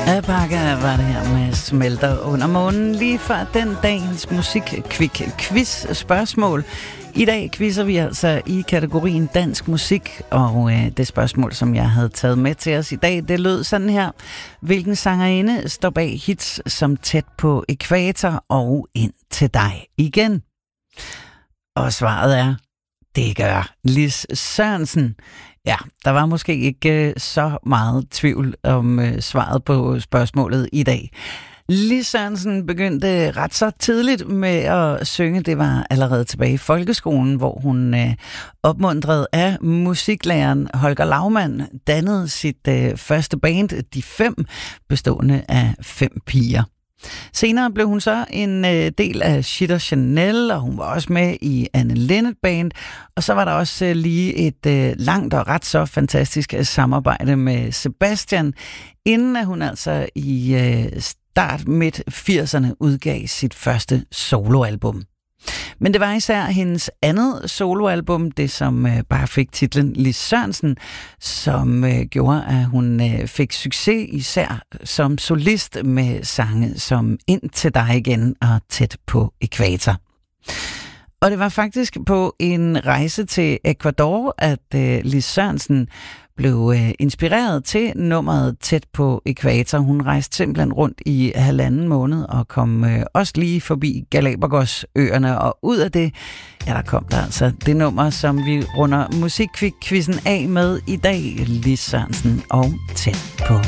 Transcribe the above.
Alpaca var det her med Smelter under månen, lige før den dagens musik-quiz spørgsmål. I dag quizzer vi altså i kategorien dansk musik, og det spørgsmål, som jeg havde taget med til os i dag, det lød sådan her. Hvilken sangerinde står bag hits som Tæt på ækvator og Ind til dig igen? Og svaret er, det gør Lis Sørensen. Ja, der var måske ikke så meget tvivl om svaret på spørgsmålet i dag. Lis Sørensen begyndte ret så tidligt med at synge. Det var allerede tilbage i folkeskolen, hvor hun opmuntret af musiklæreren Holger Laumann dannede sit første band, De 5, bestående af 5 piger. Senere blev hun så en del af Shit og Chanel, og hun var også med i Anne Linnet Band. Og så var der også lige et langt og ret så fantastisk samarbejde med Sebastian, inden at hun altså i start midt 80'erne udgav sit første soloalbum. Men det var især hendes andet soloalbum, det som bare fik titlen Lis Sørensen, som gjorde, at hun fik succes især som solist med sange som Ind til dig igen og Tæt på ækvator. Og det var faktisk på en rejse til Ecuador, at Lis Sørensen blev inspireret til nummeret Tæt på ækvator. Hun rejste simpelthen rundt i 1,5 måned og kom også lige forbi Galapagos-øerne, og ud af det, ja, der kom der altså det nummer, som vi runder musikquizzen af med i dag, Lis Sørensen og Tæt på